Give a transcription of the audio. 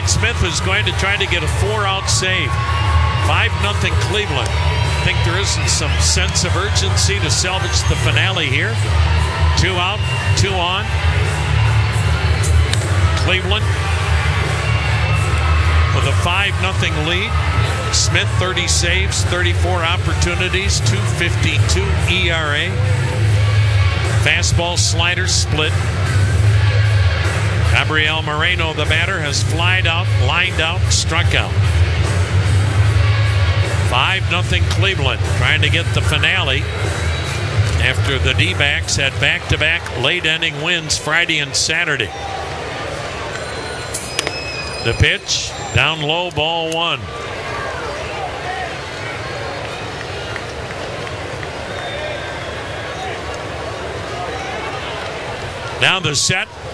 Mike Smith is going to try to get a 4-out save. 5-0 Cleveland. I think there isn't some sense of urgency to salvage the finale here. 2 out, 2 on. Cleveland with a 5-0 lead. Smith 30 saves, 34 opportunities, 2.52 ERA. Fastball slider split. Gabriel Moreno, the batter, has flied out, lined out, struck out. 5-0 Cleveland, trying to get the finale after the D-backs had back-to-back late-inning wins Friday and Saturday. The pitch, down low, ball 1. Now the set